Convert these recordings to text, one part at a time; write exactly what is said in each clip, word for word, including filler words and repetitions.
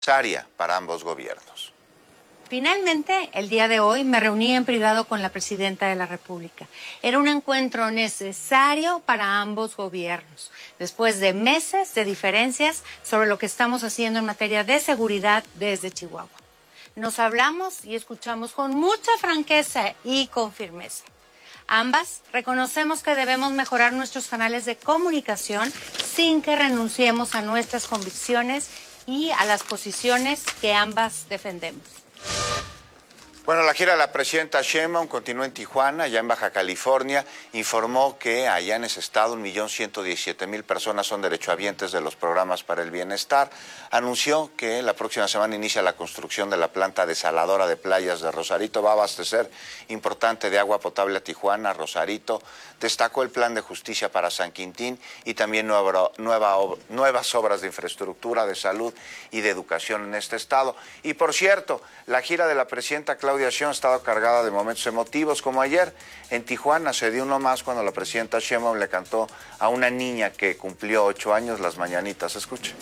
necesaria para ambos gobiernos. Finalmente, el día de hoy me reuní en privado con la presidenta de la República. Era un encuentro necesario para ambos gobiernos, después de meses de diferencias sobre lo que estamos haciendo en materia de seguridad desde Chihuahua. Nos hablamos y escuchamos con mucha franqueza y con firmeza. Ambas reconocemos que debemos mejorar nuestros canales de comunicación sin que renunciemos a nuestras convicciones y a las posiciones que ambas defendemos. Bueno, la gira de la presidenta Sheinbaum continúa en Tijuana, allá en Baja California. Informó que allá en ese estado un millón ciento diecisiete mil personas son derechohabientes de los programas para el bienestar. Anunció que la próxima semana inicia la construcción de la planta desaladora de playas de Rosarito. Va a abastecer importante de agua potable a Tijuana, Rosarito. Destacó el plan de justicia para San Quintín y también nueva, nueva, nuevas obras de infraestructura, de salud y de educación en este estado. Y por cierto, la gira de la presidenta Claudia Sheinbaum ha estado cargada de momentos emotivos, como ayer en Tijuana se dio uno más cuando la presidenta Sheinbaum le cantó a una niña que cumplió ocho años las mañanitas. Escuche.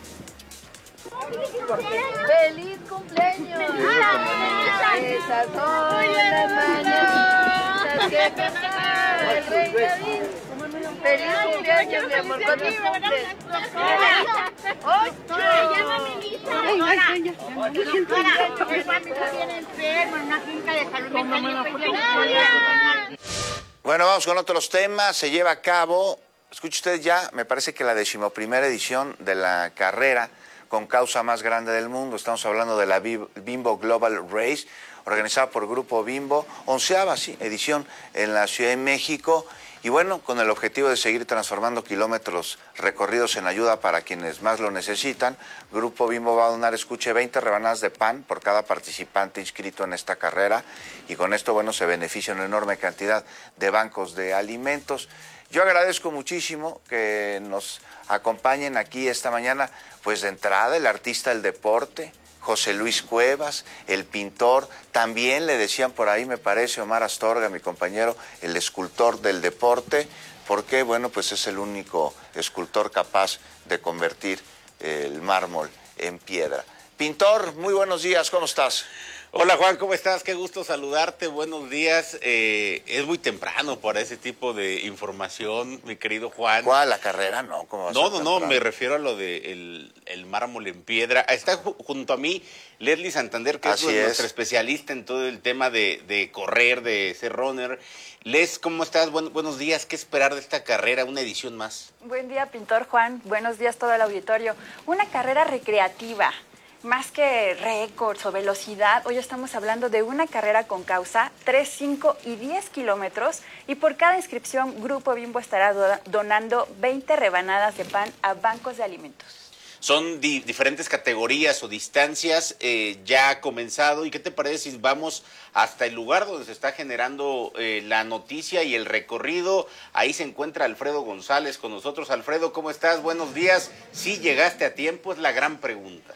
¡Feliz cumpleaños! Esas son las mañanitas que cantaba el rey David. ¡Feliz cumpleaños, mi amor! ¿Cuántos cumples? ¡Ocho! Llámame, Lisa. Mi familia viene enfermo en una clínica de salud mental. Bueno, vamos con otros temas. Se lleva a cabo, escuche usted ya, me parece que la decimoprimera edición de la carrera con causa más grande del mundo. Estamos hablando de la Bimbo Global Race, organizada por Grupo Bimbo, onceava sí, edición en la Ciudad de México. Y bueno, con el objetivo de seguir transformando kilómetros recorridos en ayuda para quienes más lo necesitan, Grupo Bimbo va a donar, escuche, veinte rebanadas de pan por cada participante inscrito en esta carrera. Y con esto, bueno, se beneficia una enorme cantidad de bancos de alimentos. Yo agradezco muchísimo que nos acompañen aquí esta mañana, pues de entrada el artista del deporte, José Luis Cuevas, el pintor, también le decían por ahí, me parece, Omar Astorga, mi compañero, el escultor del deporte, porque, bueno, pues es el único escultor capaz de convertir el mármol en piedra. Pintor, muy buenos días, ¿cómo estás? Hola Juan, ¿cómo estás? Qué gusto saludarte, buenos días. Eh, es muy temprano para ese tipo de información, mi querido Juan. ¿Cuál? ¿La carrera? No, ¿cómo va a ser No, no, no, temprano? me refiero a lo de el, el mármol en piedra. Está ju- junto a mí Leslie Santander, que es, Así es. nuestra especialista en todo el tema de, de correr, de ser runner. Les, ¿cómo estás? Buen- buenos días, ¿qué esperar de esta carrera? Una edición más. Buen día, pintor Juan. Buenos días todo el auditorio. Una carrera recreativa. Más que récords o velocidad, hoy estamos hablando de una carrera con causa, tres, cinco y diez kilómetros, y por cada inscripción, Grupo Bimbo estará do- donando veinte rebanadas de pan a bancos de alimentos. Son di- diferentes categorías o distancias, eh, ya ha comenzado. ¿Y qué te parece si vamos hasta el lugar donde se está generando eh, la noticia y el recorrido? Ahí se encuentra Alfredo González con nosotros. Alfredo, ¿cómo estás? Buenos días. ¿Sí llegaste a tiempo? Es la gran pregunta.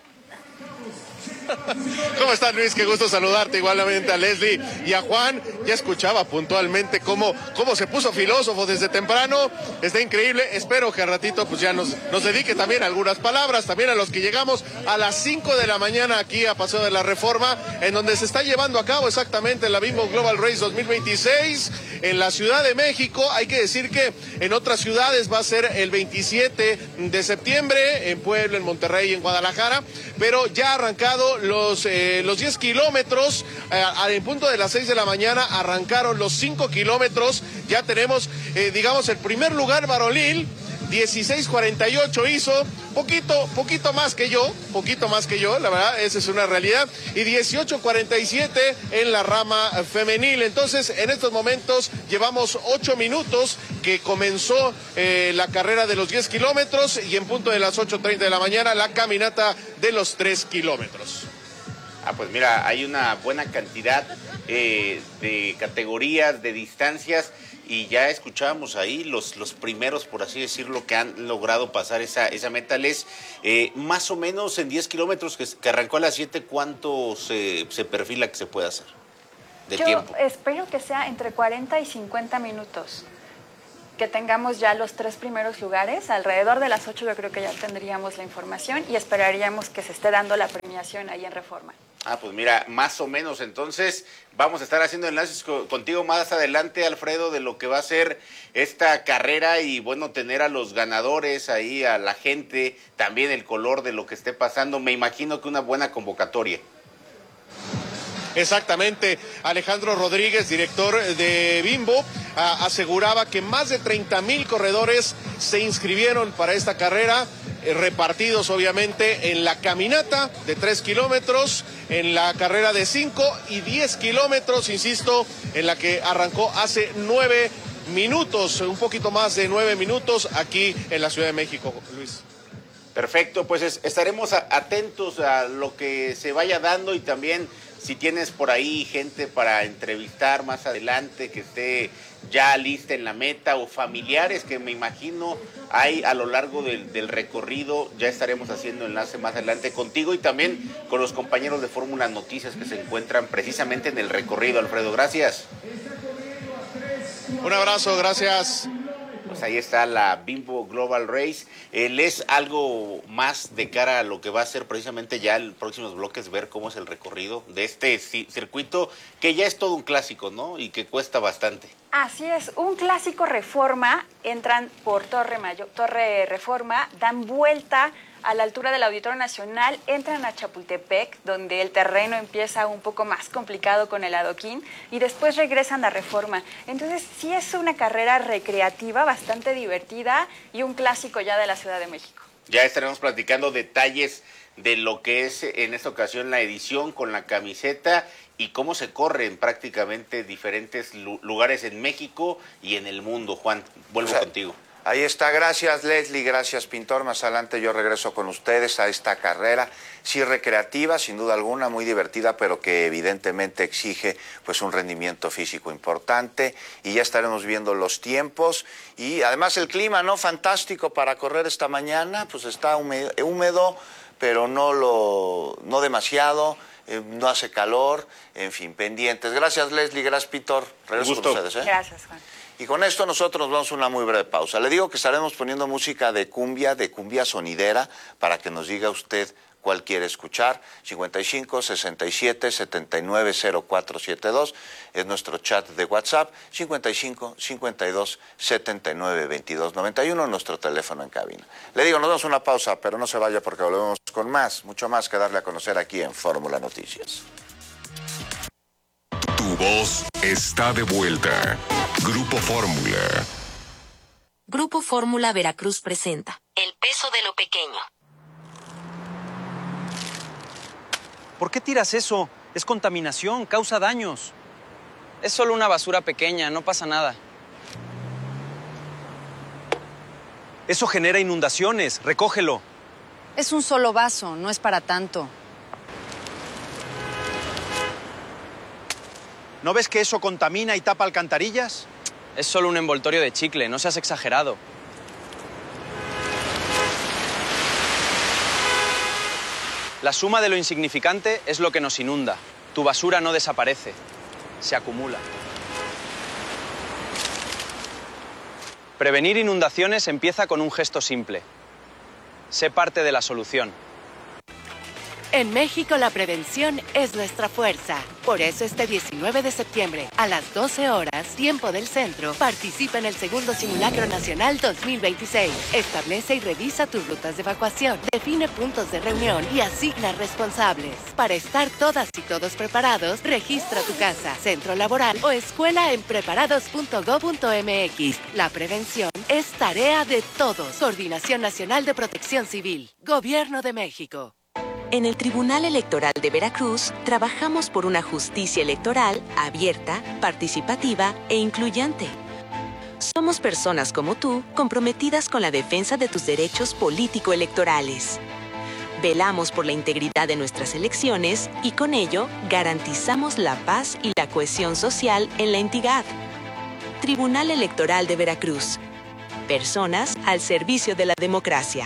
¿Cómo estás, Luis? Qué gusto saludarte, igualmente a Leslie y a Juan. Ya escuchaba puntualmente cómo, cómo se puso filósofo desde temprano. Está increíble. Espero que al ratito pues ya nos, nos dedique también algunas palabras, también a los que llegamos a las cinco de la mañana aquí a Paseo de la Reforma, en donde se está llevando a cabo exactamente la Bimbo Global Race dos mil veintiséis en la Ciudad de México. Hay que decir que en otras ciudades va a ser el veintisiete de septiembre, en Puebla, en Monterrey, en Guadalajara, pero ya ha arrancado los, eh, los diez kilómetros, eh, en punto de las seis de la mañana arrancaron los cinco kilómetros, ya tenemos, eh, digamos, el primer lugar varonil, dieciséis cuarenta y ocho hizo, poquito, poquito más que yo, poquito más que yo, la verdad, esa es una realidad, y dieciocho cuarenta y siete en la rama femenil. Entonces, en estos momentos llevamos ocho minutos que comenzó eh, la carrera de los diez kilómetros y en punto de las ocho treinta de la mañana la caminata de los tres kilómetros. Ah, pues mira, hay una buena cantidad eh, de categorías, de distancias, y ya escuchábamos ahí los, los primeros, por así decirlo, que han logrado pasar esa, esa meta. Les, eh, más o menos en diez kilómetros que, que arrancó a las siete, ¿cuánto se, se perfila que se puede hacer de Yo tiempo? espero que sea entre cuarenta y cincuenta minutos. que tengamos ya los tres primeros lugares. Alrededor de las ocho yo creo que ya tendríamos la información y esperaríamos que se esté dando la premiación ahí en Reforma. Ah, pues mira, más o menos, entonces vamos a estar haciendo enlaces co- contigo más adelante, Alfredo, de lo que va a ser esta carrera y bueno, tener a los ganadores ahí, a la gente, también el color de lo que esté pasando. Me imagino que una buena convocatoria. Exactamente, Alejandro Rodríguez, director de Bimbo, a, aseguraba que más de treinta mil corredores se inscribieron para esta carrera, eh, repartidos obviamente en la caminata de tres kilómetros, en la carrera de cinco y diez kilómetros, insisto, en la que arrancó hace nueve minutos, un poquito más de nueve minutos aquí en la Ciudad de México, Luis. Perfecto, pues es, estaremos a, atentos a lo que se vaya dando y también si tienes por ahí gente para entrevistar más adelante que esté ya lista en la meta o familiares que me imagino hay a lo largo del, del recorrido, ya estaremos haciendo enlace más adelante contigo y también con los compañeros de Fórmula Noticias que se encuentran precisamente en el recorrido. Alfredo, gracias. Un abrazo, gracias. Pues ahí está la Bimbo Global Race. Él es algo más de cara a lo que va a ser precisamente ya en próximos bloques, ver cómo es el recorrido de este circuito, que ya es todo un clásico, ¿no? Y que cuesta bastante. Así es, un clásico Reforma, entran por Torre Mayor, Torre Reforma, dan vuelta a la altura del Auditorio Nacional, entran a Chapultepec, donde el terreno empieza un poco más complicado con el adoquín, y después regresan a Reforma. Entonces, sí es una carrera recreativa, bastante divertida, y un clásico ya de la Ciudad de México. Ya estaremos platicando detalles de lo que es en esta ocasión la edición con la camiseta y cómo se corre en prácticamente diferentes lugares en México y en el mundo. Juan, vuelvo o sea, contigo. Ahí está, gracias Leslie, gracias Pintor. Más adelante yo regreso con ustedes a esta carrera, sí recreativa, sin duda alguna, muy divertida, pero que evidentemente exige pues un rendimiento físico importante y ya estaremos viendo los tiempos y además el clima, ¿no? Fantástico para correr esta mañana, pues está húmedo, húmedo pero no, lo, no demasiado, eh, no hace calor, en fin, pendientes. Gracias Leslie, gracias Pintor, regreso con ustedes. ¿eh? Gracias Juan. Y con esto nosotros nos vamos a una muy breve pausa. Le digo que estaremos poniendo música de cumbia, de cumbia sonidera, para que nos diga usted cuál quiere escuchar. cincuenta y cinco, sesenta y siete, setenta y nueve, cero cuatro siete dos es nuestro chat de WhatsApp. cincuenta y cinco, cincuenta y dos, setenta y nueve, veintidós, noventa y uno, nuestro teléfono en cabina. Le digo, nos damos una pausa, pero no se vaya porque volvemos con más, mucho más que darle a conocer aquí en Fórmula Noticias. Tu voz está de vuelta. Grupo Fórmula. Grupo Fórmula Veracruz presenta El peso de lo pequeño. ¿Por qué tiras eso? Es contaminación, causa daños. Es solo una basura pequeña, no pasa nada. Eso genera inundaciones, recógelo. Es un solo vaso, no es para tanto. ¿No ves que eso contamina y tapa alcantarillas? Es solo un envoltorio de chicle, no seas exagerado. La suma de lo insignificante es lo que nos inunda. Tu basura no desaparece, se acumula. Prevenir inundaciones empieza con un gesto simple. Sé parte de la solución. En México la prevención es nuestra fuerza. Por eso este diecinueve de septiembre, a las doce horas, tiempo del centro, participa en el segundo Simulacro Nacional dos mil veintiséis. Establece y revisa tus rutas de evacuación, define puntos de reunión y asigna responsables. Para estar todas y todos preparados, registra tu casa, centro laboral o escuela en preparados punto gob punto mx. La prevención es tarea de todos. Coordinación Nacional de Protección Civil. Gobierno de México. En el Tribunal Electoral de Veracruz, trabajamos por una justicia electoral abierta, participativa e incluyente. Somos personas como tú, comprometidas con la defensa de tus derechos político-electorales. Velamos por la integridad de nuestras elecciones y con ello garantizamos la paz y la cohesión social en la entidad. Tribunal Electoral de Veracruz. Personas al servicio de la democracia.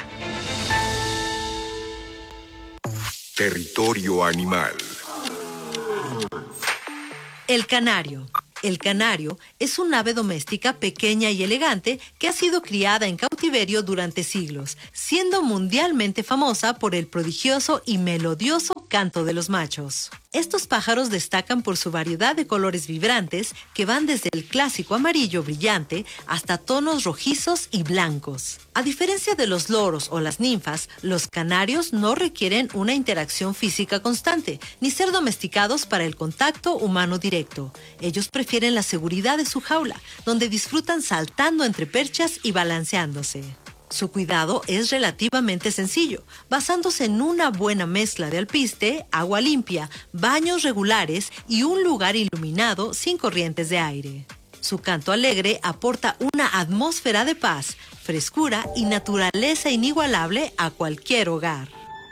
Territorio animal. El canario, El canario es un ave doméstica pequeña y elegante que ha sido criada en cautiverio durante siglos, siendo mundialmente famosa por el prodigioso y melodioso canto de los machos. Estos pájaros destacan por su variedad de colores vibrantes que van desde el clásico amarillo brillante hasta tonos rojizos y blancos. A diferencia de los loros o las ninfas, los canarios no requieren una interacción física constante, ni ser domesticados para el contacto humano directo. Ellos prefieren la seguridad de su jaula, donde disfrutan saltando entre perchas y balanceándose. Su cuidado es relativamente sencillo, basándose en una buena mezcla de alpiste, agua limpia, baños regulares y un lugar iluminado sin corrientes de aire. Su canto alegre aporta una atmósfera de paz, frescura y naturaleza inigualable a cualquier hogar.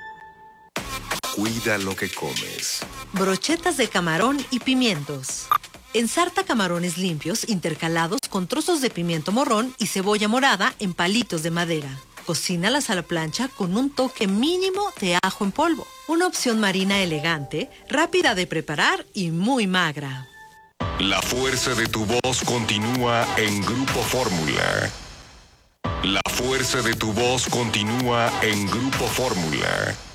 Cuida lo que comes. Brochetas de camarón y pimientos. Ensarta camarones limpios intercalados con trozos de pimiento morrón y cebolla morada en palitos de madera. Cocínalas a la plancha con un toque mínimo de ajo en polvo. Una opción marina elegante, rápida de preparar y muy magra. La fuerza de tu voz continúa en Grupo Fórmula. La fuerza de tu voz continúa en Grupo Fórmula.